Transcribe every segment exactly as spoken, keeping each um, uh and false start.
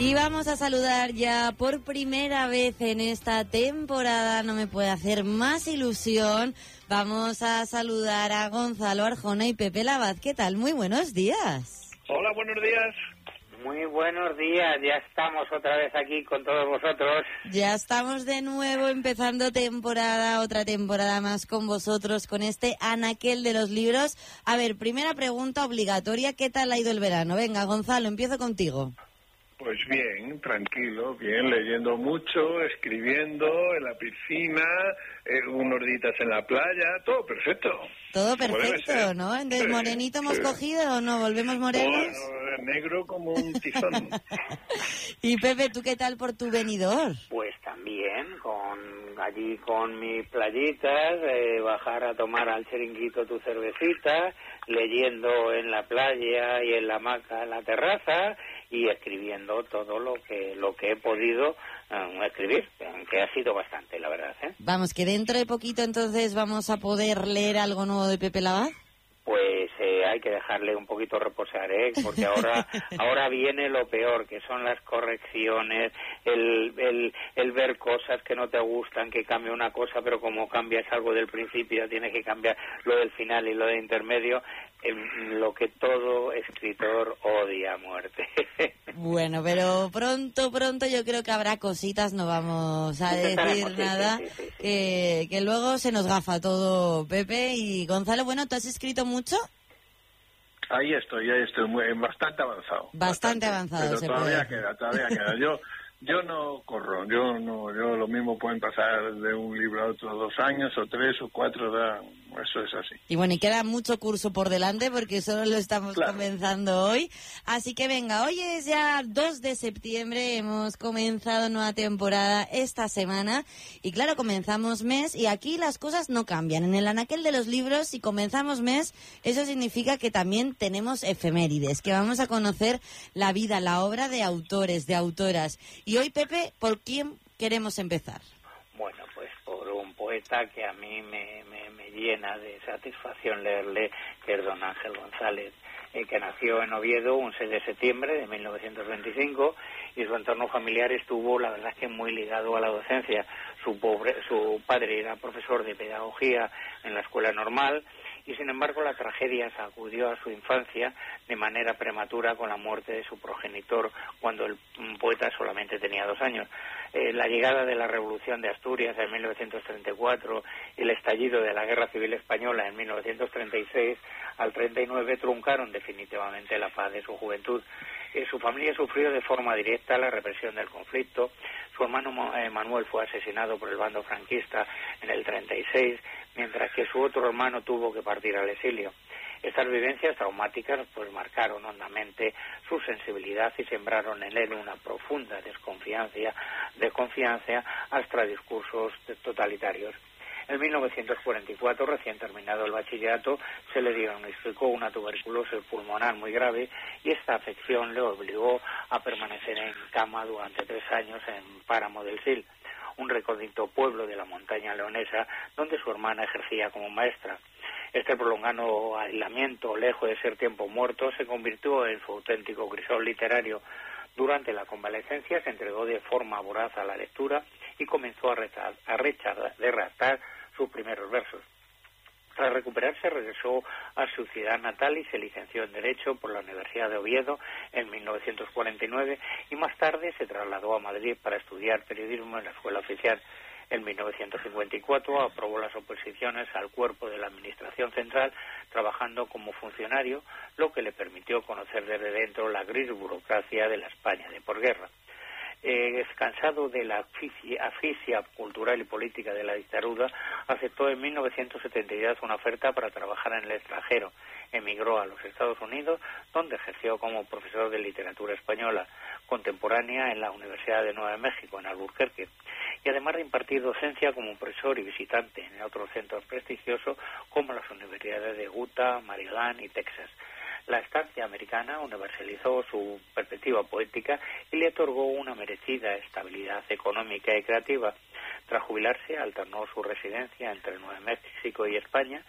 Y vamos a saludar ya por primera vez en esta temporada, no me puede hacer más ilusión. Vamos a saludar a Gonzalo Arjona y Pepe Labaz. ¿Qué tal? Muy buenos días. Hola, buenos días. Muy buenos días, ya estamos otra vez aquí con todos vosotros. Ya estamos de nuevo empezando temporada, otra temporada más con vosotros, con este anaquel de los libros. A ver, primera pregunta obligatoria, ¿qué tal ha ido el verano? Venga, Gonzalo, empiezo contigo. Pues bien, tranquilo, bien, leyendo mucho, escribiendo en la piscina, eh, unos días en la playa, todo perfecto. Todo perfecto, ¿no? Entonces, ¿morenito hemos sí. cogido o no? ¿Volvemos morenos? Bueno, negro como un tizón. Y Pepe, ¿tú qué tal por tu venidor? Pues también, con allí con mis playitas, eh, bajar a tomar al chiringuito tu cervecita, leyendo en la playa y en la hamaca en la terraza y escribiendo todo lo que lo que he podido um, escribir, que ha sido bastante, la verdad, ¿eh? Vamos, que dentro de poquito entonces vamos a poder leer algo nuevo de Pepe Labaz. Pues eh, hay que dejarle un poquito reposar, ¿eh? Porque ahora ahora viene lo peor, que son las correcciones, el, el, el ver cosas que no te gustan, que cambia una cosa, pero como cambias algo del principio, tienes que cambiar lo del final y lo del intermedio, eh, lo que todo escritor odia a muerte. Bueno, pero pronto, pronto yo creo que habrá cositas, no vamos a decir sí, nada, sí, sí, sí, sí. Que, que luego se nos gafa todo, Pepe. Y Gonzalo, bueno, ¿tú has escrito mucho? Ahí estoy, ahí estoy, muy, bastante avanzado. Bastante, bastante avanzado, pero se todavía puede. queda, todavía queda. Yo yo no corro, yo no, yo lo mismo pueden pasar de un libro a otro dos años o tres o cuatro, da, eso es así. Y bueno, y queda mucho curso por delante porque solo lo estamos Claro. comenzando hoy. Así que venga, hoy es ya dos de septiembre, hemos comenzado nueva temporada esta semana. Y claro, comenzamos mes y aquí las cosas no cambian. En el anaquel de los libros, si comenzamos mes, eso significa que también tenemos efemérides, que vamos a conocer la vida, la obra de autores, de autoras. Y hoy, Pepe, ¿por quién queremos empezar? Bueno, pues por un poeta que a mí me, me, me llena de satisfacción leerle, que es don Ángel González, eh, que nació en Oviedo un seis de septiembre de mil novecientos veinticinco y su entorno familiar estuvo, la verdad es que muy ligado a la docencia. Su, pobre, su padre era profesor de pedagogía en la escuela normal y sin embargo la tragedia sacudió a su infancia de manera prematura con la muerte de su progenitor cuando el poeta solamente tenía dos años. Eh, la llegada de la Revolución de Asturias en mil novecientos treinta y cuatro y el estallido de la Guerra Civil Española en mil novecientos treinta y seis al treinta y nueve truncaron definitivamente la paz de su juventud. Eh, su familia sufrió de forma directa la represión del conflicto. Su hermano eh, Manuel fue asesinado por el bando franquista en el treinta y seis, mientras que su otro hermano tuvo que partir al exilio. Estas vivencias traumáticas pues marcaron hondamente su sensibilidad y sembraron en él una profunda desconfianza, desconfianza hasta discursos totalitarios. En mil novecientos cuarenta y cuatro, recién terminado el bachillerato, se le diagnosticó una tuberculosis pulmonar muy grave y esta afección le obligó a permanecer en cama durante tres años en Páramo del Sil, un recóndito pueblo de la montaña leonesa donde su hermana ejercía como maestra. Este prolongado aislamiento, lejos de ser tiempo muerto, se convirtió en su auténtico crisol literario. Durante la convalecencia se entregó de forma voraz a la lectura y comenzó a, rechazar, a rechazar, redactar sus primeros versos. Tras recuperarse regresó a su ciudad natal y se licenció en Derecho por la Universidad de Oviedo en mil novecientos cuarenta y nueve y más tarde se trasladó a Madrid para estudiar periodismo en la Escuela Oficial. En mil novecientos cincuenta y cuatro aprobó las oposiciones al cuerpo de la Administración Central trabajando como funcionario, lo que le permitió conocer desde dentro la gris burocracia de la España de posguerra. Eh, cansado de la asfixia, asfixia cultural y política de la dictadura, aceptó en mil novecientos setenta y dos una oferta para trabajar en el extranjero. Emigró a los Estados Unidos, donde ejerció como profesor de literatura española contemporánea en la Universidad de Nueva México, en Albuquerque, y además de impartir docencia como profesor y visitante en otros centros prestigiosos como las universidades de Utah, Maryland y Texas. La estancia americana universalizó su perspectiva poética y le otorgó una merecida estabilidad económica y creativa. Tras jubilarse, alternó su residencia entre Nueva México y España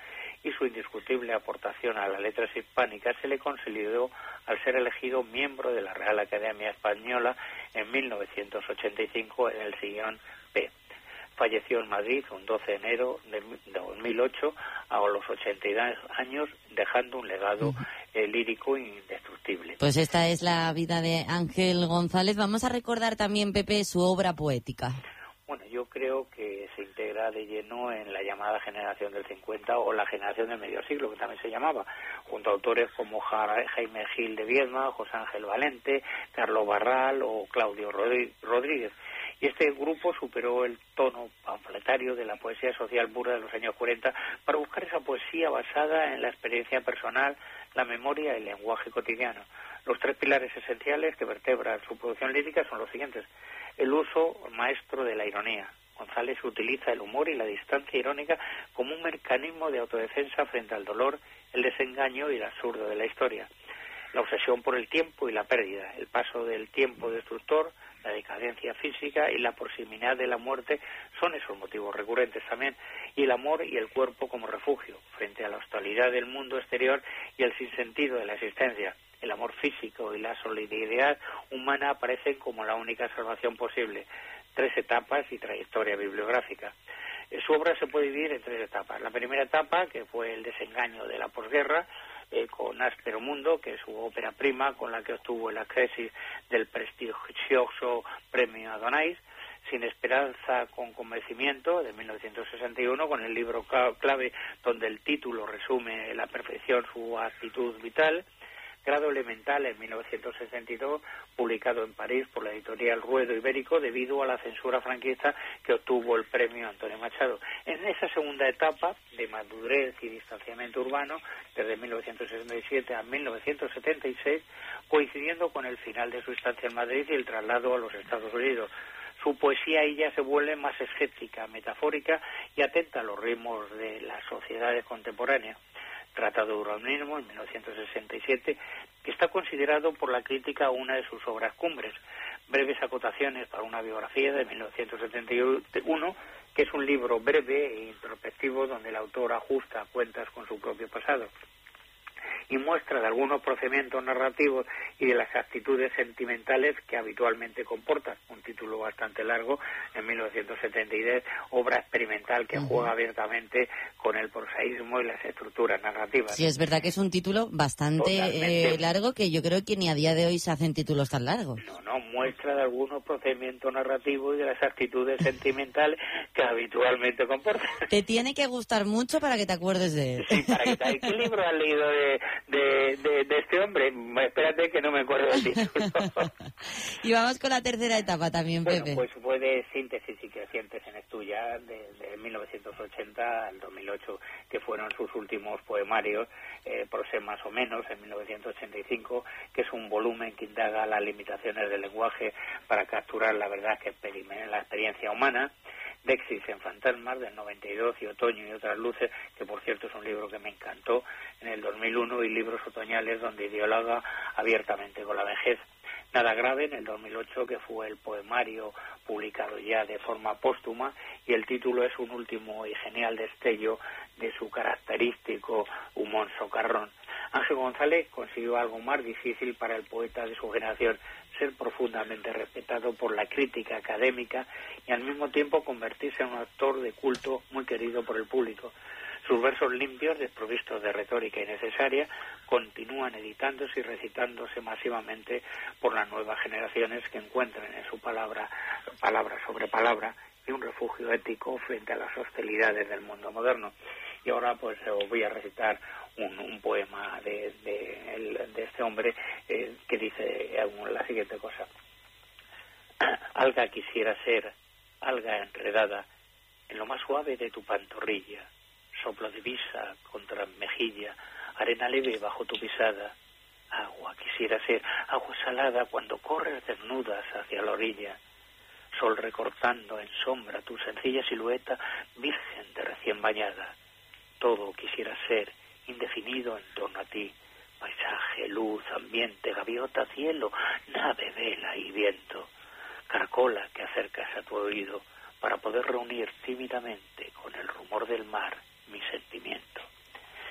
y su indiscutible aportación a las letras hispánicas se le consolidó al ser elegido miembro de la Real Academia Española en mil novecientos ochenta y cinco en el sillón P. Falleció en Madrid un doce de enero de dos mil ocho a los ochenta y dos años, dejando un legado eh, lírico indestructible. Pues esta es la vida de Ángel González. Vamos a recordar también, Pepe, su obra poética. Bueno, yo creo que se integra de lleno en la llamada generación del cincuenta o la generación del medio siglo, que también se llamaba, junto a autores como Jaime Gil de Viedma, José Ángel Valente, Carlos Barral o Claudio Rodríguez. Y este grupo superó el tono panfletario de la poesía social pura de los años cuarenta para buscar esa poesía basada en la experiencia personal, la memoria y el lenguaje cotidiano. Los tres pilares esenciales que vertebran su producción lírica son los siguientes. El uso maestro de la ironía. González utiliza el humor y la distancia irónica como un mecanismo de autodefensa frente al dolor, el desengaño y el absurdo de la historia. La obsesión por el tiempo y la pérdida, el paso del tiempo destructor, la decadencia física y la proximidad de la muerte son esos motivos recurrentes también, y el amor y el cuerpo como refugio frente a la hostilidad del mundo exterior y el sinsentido de la existencia. El amor físico y la solidaridad humana aparecen como la única salvación posible. Tres etapas y trayectoria bibliográfica. Su obra se puede dividir en tres etapas. La primera etapa, que fue el desengaño de la posguerra, eh, con Áspero Mundo, que es su ópera prima, con la que obtuvo el acceso del prestigioso premio Adonais. Sin esperanza con convencimiento, de mil novecientos sesenta y uno, con el libro clave donde el título resume a la perfección su actitud vital. Grado Elemental, en mil novecientos sesenta y dos, publicado en París por la editorial Ruedo Ibérico debido a la censura franquista, que obtuvo el premio Antonio Machado. En esa segunda etapa de madurez y distanciamiento urbano, desde mil novecientos sesenta y siete a mil novecientos setenta y seis, coincidiendo con el final de su estancia en Madrid y el traslado a los Estados Unidos. Su poesía ahí ya se vuelve más escéptica, metafórica y atenta a los ritmos de las sociedades contemporáneas. Tratado de Urbanismo, en mil novecientos sesenta y siete, que está considerado por la crítica una de sus obras cumbres. Breves acotaciones para una biografía, de mil novecientos setenta y uno, que es un libro breve e introspectivo donde el autor ajusta cuentas con su propio pasado y muestra de algunos procedimientos narrativos y de las actitudes sentimentales que habitualmente comportan. Un título bastante largo, en mil novecientos setenta y dos, obra experimental que uh-huh. juega abiertamente con el prosaísmo y las estructuras narrativas. Sí, es verdad que es un título bastante eh, largo, que yo creo que ni a día de hoy se hacen títulos tan largos. No, no, muestra de algunos procedimientos narrativos y de las actitudes sentimentales que habitualmente comportan. Te tiene que gustar mucho para que te acuerdes de él. Sí, para que te... ¿Qué libro has leído de, de, de, de este hombre? Espérate que no me acuerdo del título. Y vamos con la tercera etapa también, bueno, Pepe. Pues fue de Síntesis y Crecientes en Estuya, de, de mil novecientos ochenta al dos mil ocho, que fueron sus últimos poemarios, eh, Prosemas o Menos, en mil novecientos ochenta y cinco, que es un volumen que indaga las limitaciones del lenguaje para capturar la verdad que experimenta la experiencia humana. Dexis en Fantasmas, del noventa y dos, y Otoño y otras luces, que por cierto es un libro que me encantó, en el dos mil uno, y Libros otoñales, donde dialoga abiertamente con la vejez. Nada grave, en el dos mil ocho, que fue el poemario publicado ya de forma póstuma, y el título es un último y genial destello de su característico humor socarrón. Ángel González consiguió algo más difícil para el poeta de su generación: ser profundamente respetado por la crítica académica y al mismo tiempo convertirse en un actor de culto muy querido por el público. Sus versos limpios, desprovistos de retórica innecesaria, continúan editándose y recitándose masivamente por las nuevas generaciones, que encuentran en su palabra, palabra sobre palabra, y un refugio ético frente a las hostilidades del mundo moderno. Y ahora pues os voy a recitar un, un poema de, de, el, de este hombre eh, que dice la siguiente cosa. Alga quisiera ser, alga enredada, en lo más suave de tu pantorrilla, soplo de brisa contra mejilla, arena leve bajo tu pisada. Agua quisiera ser, agua salada cuando corres desnudas hacia la orilla, sol recortando en sombra tu sencilla silueta, virgen de recién bañada. Todo quisiera ser, indefinido en torno a ti, paisaje, luz, ambiente, gaviota, cielo, nave, vela y viento, caracola que acercas a tu oído para poder reunir tímidamente con el rumor del mar mi sentimiento.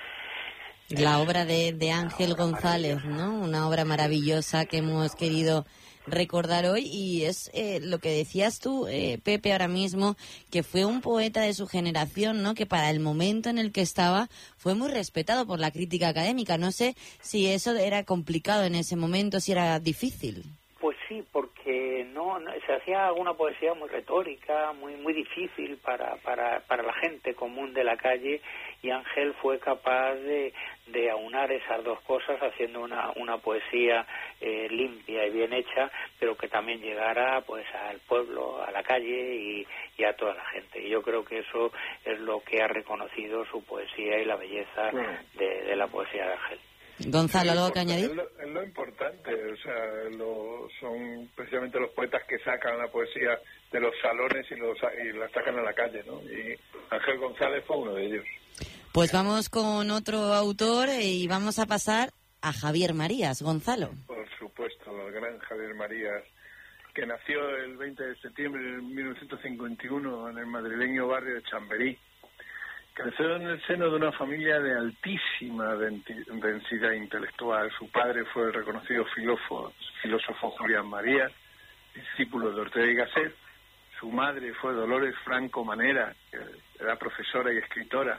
La obra de, de Ángel González, ¿no? Una obra maravillosa que hemos querido recordar hoy, y es eh, lo que decías tú, eh, Pepe, ahora mismo, que fue un poeta de su generación, ¿no? Que para el momento en el que estaba fue muy respetado por la crítica académica. No sé si eso era complicado en ese momento, si era difícil. Pues sí, porque no, no se hacía una poesía muy retórica, muy muy difícil para para para la gente común de la calle, y Ángel fue capaz de, de aunar esas dos cosas haciendo una una poesía eh, limpia y bien hecha, pero que también llegara pues al pueblo, a la calle y, y a toda la gente. Y yo creo que eso es lo que ha reconocido su poesía y la belleza de, de la poesía de Ángel. Gonzalo, ¿algo que añadir? Es lo, es lo importante, o sea, lo, son precisamente los poetas que sacan la poesía de los salones y, los, y la sacan a la calle, ¿no? Y Ángel González fue uno de ellos. Pues vamos con otro autor y vamos a pasar a Javier Marías. Gonzalo. Por supuesto, el gran Javier Marías, que nació el veinte de septiembre de mil novecientos cincuenta y uno en el madrileño barrio de Chamberí. Creció en el seno de una familia de altísima densidad intelectual. Su padre fue el reconocido filósofo, filósofo Julián Marías, discípulo de Ortega y Gasset. Su madre fue Dolores Franco Manera, que era profesora y escritora.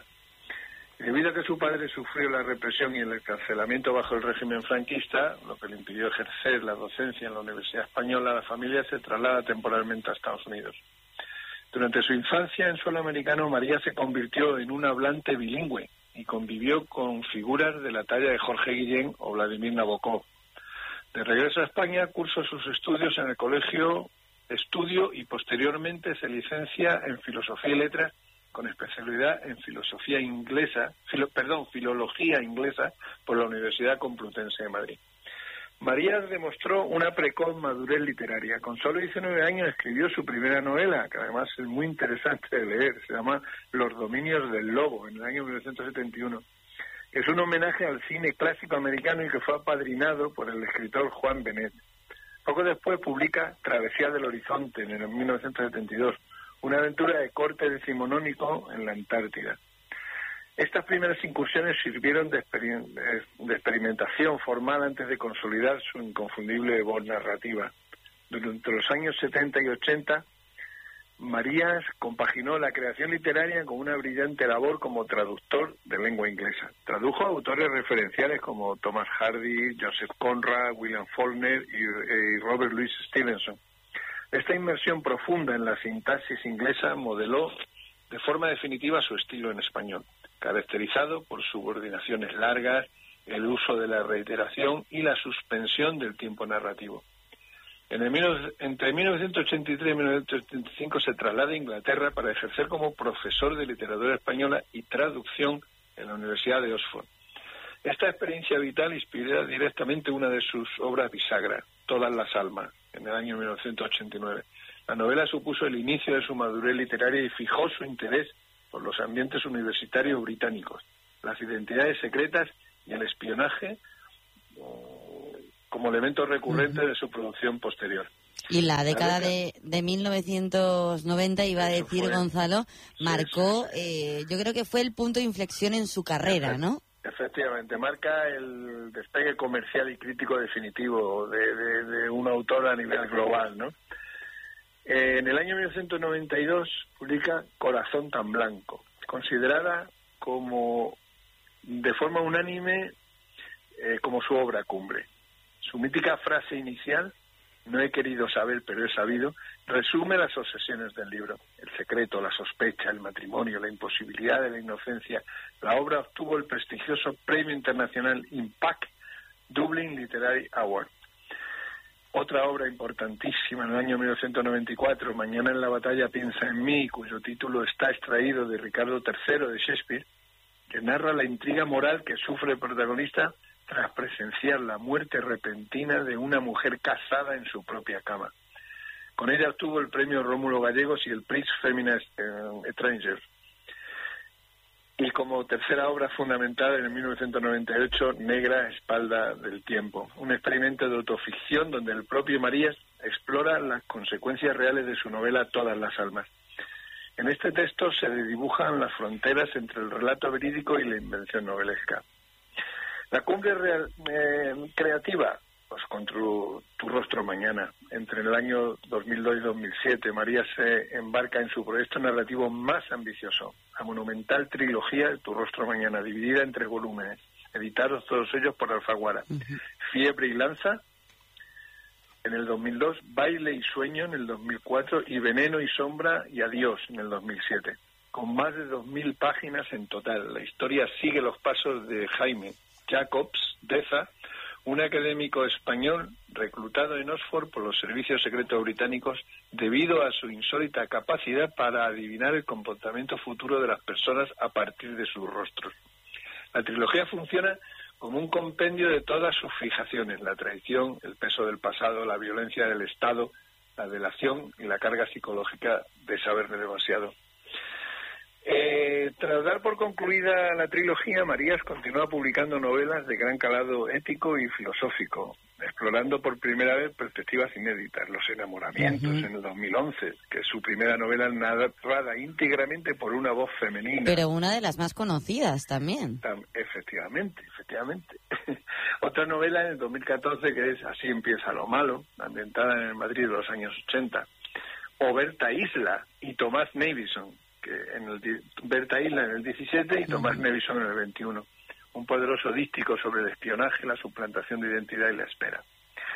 Y debido a que su padre sufrió la represión y el encarcelamiento bajo el régimen franquista, lo que le impidió ejercer la docencia en la Universidad Española, la familia se traslada temporalmente a Estados Unidos. Durante su infancia en suelo americano, María se convirtió en un hablante bilingüe y convivió con figuras de la talla de Jorge Guillén o Vladimir Nabokov. De regreso a España, cursó sus estudios en el Colegio Estudio y posteriormente se licencia en Filosofía y Letras con especialidad en Filosofía Inglesa, filo, perdón, Filología Inglesa por la Universidad Complutense de Madrid. Marías demostró una precoz madurez literaria. Con solo diecinueve años escribió su primera novela, que además es muy interesante de leer. Se llama Los dominios del lobo, en el año mil novecientos setenta y uno. Es un homenaje al cine clásico americano y que fue apadrinado por el escritor Juan Benet. Poco después publica Travesía del Horizonte, en el mil novecientos setenta y dos, una aventura de corte decimonónico en la Antártida. Estas primeras incursiones sirvieron de, exper- de experimentación formal antes de consolidar su inconfundible voz narrativa. Durante los años setenta y ochenta, Marías compaginó la creación literaria con una brillante labor como traductor de lengua inglesa. Tradujo a autores referenciales como Thomas Hardy, Joseph Conrad, William Faulkner y, y Robert Louis Stevenson. Esta inmersión profunda en la sintaxis inglesa modeló de forma definitiva su estilo en español, caracterizado por subordinaciones largas, el uso de la reiteración y la suspensión del tiempo narrativo. En el, entre mil novecientos ochenta y tres y mil novecientos ochenta y cinco se traslada a Inglaterra para ejercer como profesor de literatura española y traducción en la Universidad de Oxford. Esta experiencia vital inspiró directamente una de sus obras bisagras, Todas las almas, en el año mil novecientos ochenta y nueve. La novela supuso el inicio de su madurez literaria y fijó su interés por los ambientes universitarios británicos, las identidades secretas y el espionaje como elementos recurrentes uh-huh. de su producción posterior. Y la década la de, de mil novecientos noventa, iba a decir fue, Gonzalo, marcó, sí, sí, sí. Eh, yo creo que fue el punto de inflexión en su carrera, ¿no? Efectivamente, marca el despegue comercial y crítico definitivo de, de, de un autor a nivel global, ¿no? Eh, en el año mil novecientos noventa y dos publica Corazón tan blanco, considerada como de forma unánime eh, como su obra cumbre. Su mítica frase inicial, no he querido saber pero he sabido, resume las obsesiones del libro: el secreto, la sospecha, el matrimonio, la imposibilidad de la inocencia. La obra obtuvo el prestigioso Premio Internacional Impact Dublin Literary Award. Otra obra importantísima en el año mil novecientos noventa y cuatro, Mañana en la batalla piensa en mí, cuyo título está extraído de Ricardo tercero de Shakespeare, que narra la intriga moral que sufre el protagonista tras presenciar la muerte repentina de una mujer casada en su propia cama. Con ella obtuvo el premio Rómulo Gallegos y el Prix Femina Stranger. Y como tercera obra fundamental, en mil novecientos noventa y ocho, Negra espalda del tiempo, un experimento de autoficción donde el propio Marías explora las consecuencias reales de su novela Todas las almas. En este texto se dibujan las fronteras entre el relato verídico y la invención novelesca. La cumbre real, eh, creativa, pues con tu, tu rostro mañana. Entre el año dos mil dos y dos mil siete, María se embarca en su proyecto narrativo más ambicioso, la monumental trilogía Tu rostro mañana, dividida en tres volúmenes, editados todos ellos por Alfaguara. Uh-huh. Fiebre y lanza en el dos mil dos, Baile y sueño en el dos mil cuatro y Veneno y sombra y Adiós en el dos mil siete. Con más de dos mil páginas en total, la historia sigue los pasos de Jaime Jacobs Deza, un académico español reclutado en Oxford por los servicios secretos británicos debido a su insólita capacidad para adivinar el comportamiento futuro de las personas a partir de sus rostros. La trilogía funciona como un compendio de todas sus fijaciones: la traición, el peso del pasado, la violencia del Estado, la delación y la carga psicológica de saber demasiado. Eh, tras dar por concluida la trilogía, Marías continúa publicando novelas de gran calado ético y filosófico, explorando por primera vez perspectivas inéditas. Los enamoramientos, uh-huh, en el dos mil once, que es su primera novela narrada íntegramente por una voz femenina. Pero una de las más conocidas también. Tam- efectivamente, efectivamente. Otra novela en el dos mil catorce que es Así empieza lo malo, ambientada en el Madrid de los años ochenta. O Berta Isla y Tomás Nevison, que en el Berta Isla en el diecisiete y Tomás Nevison en el veintiuno. Un poderoso dístico sobre el espionaje, la suplantación de identidad y la espera.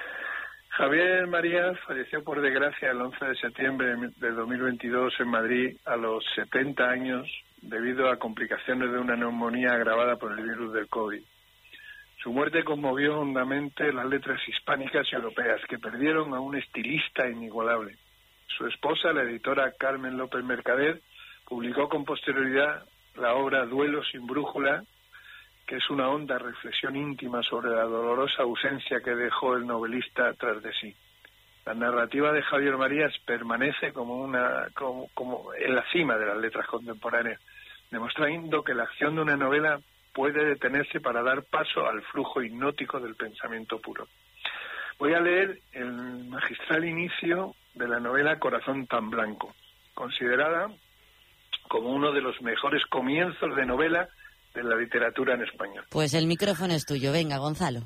Javier Marías falleció por desgracia el once de septiembre de dos mil veintidós en Madrid a los setenta años debido a complicaciones de una neumonía agravada por el virus del COVID. Su muerte conmovió hondamente las letras hispánicas y europeas, que perdieron a un estilista inigualable. Su esposa, la editora Carmen López Mercader, publicó con posterioridad la obra Duelo sin brújula, que es una honda reflexión íntima sobre la dolorosa ausencia que dejó el novelista tras de sí. La narrativa de Javier Marías permanece como una como, como en la cima de las letras contemporáneas, demostrando que la acción de una novela puede detenerse para dar paso al flujo hipnótico del pensamiento puro. Voy a leer el magistral inicio de la novela Corazón tan blanco, considerada como uno de los mejores comienzos de novela de la literatura en español. Pues el micrófono es tuyo. Venga, Gonzalo.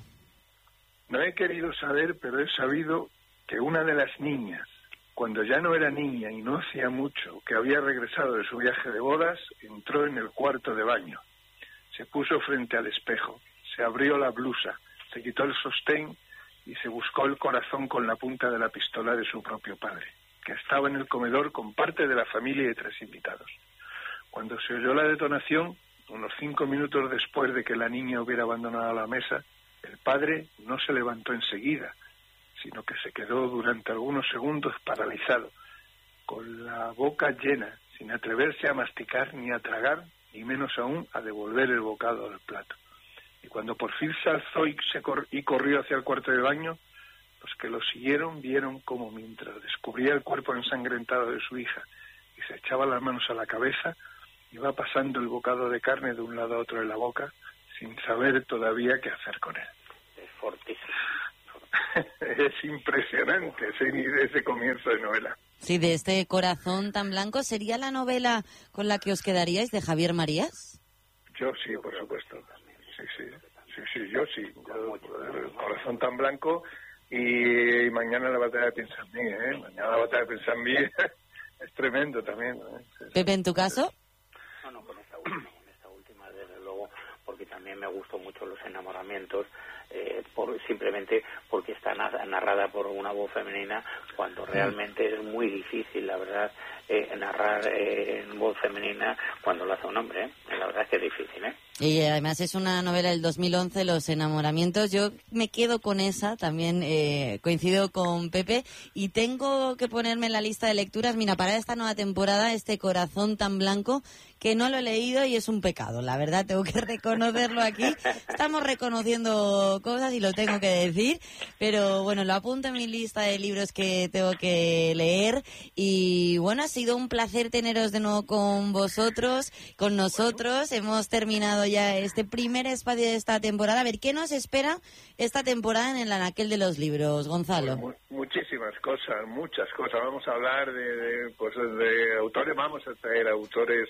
No he querido saber, pero he sabido que una de las niñas, cuando ya no era niña y no hacía mucho, que había regresado de su viaje de bodas, entró en el cuarto de baño. Se puso frente al espejo, se abrió la blusa, se quitó el sostén y se buscó el corazón con la punta de la pistola de su propio padre, que estaba en el comedor con parte de la familia y tres invitados. Cuando se oyó la detonación, unos cinco minutos después de que la niña hubiera abandonado la mesa, el padre no se levantó enseguida, sino que se quedó durante algunos segundos paralizado, con la boca llena, sin atreverse a masticar ni a tragar, ni menos aún a devolver el bocado al plato. Y cuando por fin se alzó y, se cor- y corrió hacia el cuarto de baño, los que lo siguieron vieron como mientras descubría el cuerpo ensangrentado de su hija y se echaba las manos a la cabeza, iba pasando el bocado de carne de un lado a otro de la boca, sin saber todavía qué hacer con él. Es fortísimo. Es impresionante ese, ese comienzo de novela. Sí, de este Corazón tan blanco, ¿sería la novela con la que os quedaríais de Javier Marías? Yo sí, por supuesto. Sí, sí, sí, sí, yo sí. Yo, el Corazón tan blanco y mañana la batalla de Piensanmí, ¿eh? Mañana la batalla de Piensanmí es tremendo también, ¿eh? Pepe, ¿en tu caso? No, no, con esta última, con esta última, desde luego, porque también me gustó mucho Los enamoramientos, eh, por, simplemente porque está narrada por una voz femenina, cuando realmente es muy difícil, la verdad, eh, narrar eh, en voz femenina cuando lo hace un hombre, ¿eh? La verdad es que es difícil, ¿eh? Y además es una novela del dos mil once, Los enamoramientos. Yo me quedo con esa, también eh, coincido con Pepe, y tengo que ponerme en la lista de lecturas, mira, para esta nueva temporada, este Corazón tan blanco, que no lo he leído y es un pecado, la verdad, tengo que reconocerlo aquí. Estamos reconociendo cosas y lo tengo que decir, pero bueno, lo apunto en mi lista de libros que tengo que leer. Y bueno, ha sido un placer teneros de nuevo con vosotros, con nosotros. Hemos terminado ya este primer espacio de esta temporada. A ver, ¿qué nos espera esta temporada en el Anaquel de los Libros, Gonzalo? Pues mu- muchísimas cosas, muchas cosas. Vamos a hablar de, de, pues, de autores, vamos a traer autores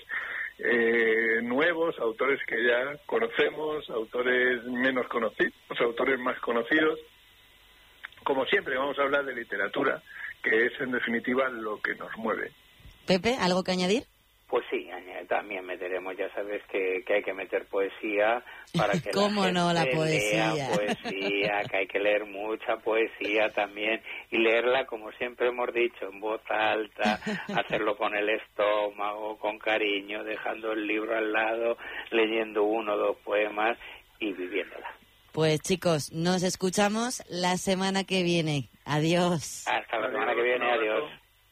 eh, nuevos, autores que ya conocemos, autores menos conocidos, autores más conocidos. Como siempre, vamos a hablar de literatura, que es en definitiva lo que nos mueve. Pepe, ¿algo que añadir? Pues sí, también meteremos, ya sabes que, que hay que meter poesía para que ¿Cómo la no, la gente poesía? lea poesía, que hay que leer mucha poesía también y leerla, como siempre hemos dicho, en voz alta, hacerlo con el estómago, con cariño, dejando el libro al lado, leyendo uno o dos poemas y viviéndola. Pues chicos, nos escuchamos la semana que viene. Adiós. Hasta la semana que viene, adiós.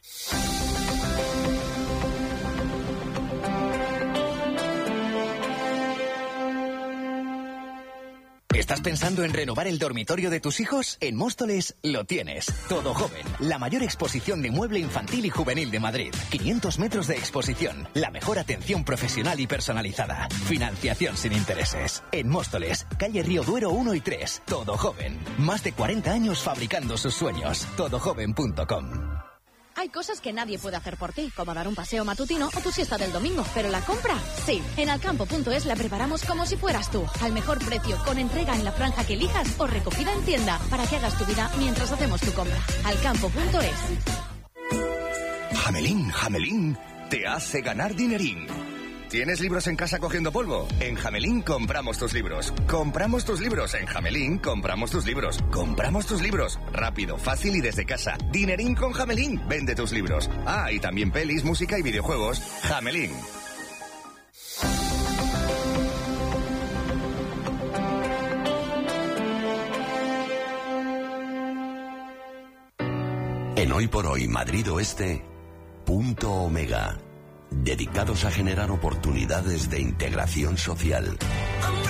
¿Estás pensando en renovar el dormitorio de tus hijos? En Móstoles lo tienes. Todo Joven, la mayor exposición de mueble infantil y juvenil de Madrid. quinientos metros de exposición, la mejor atención profesional y personalizada. Financiación sin intereses. En Móstoles, calle Río Duero uno y tres. Todo Joven. Más de cuarenta años fabricando sus sueños. todo joven punto com. Hay cosas que nadie puede hacer por ti, como dar un paseo matutino o tu siesta del domingo, pero la compra, sí. En alcampo punto es la preparamos como si fueras tú, al mejor precio, con entrega en la franja que elijas o recogida en tienda, para que hagas tu vida mientras hacemos tu compra. alcampo punto es. Jamelín, Jamelín, te hace ganar dinerín. ¿Tienes libros en casa cogiendo polvo? En Jamelín compramos tus libros. Compramos tus libros. En Jamelín compramos tus libros. Compramos tus libros. Rápido, fácil y desde casa. Dinerín con Jamelín. Vende tus libros. Ah, y también pelis, música y videojuegos. Jamelín. En Hoy por Hoy Madrid Oeste, Punto Omega. Dedicados a generar oportunidades de integración social.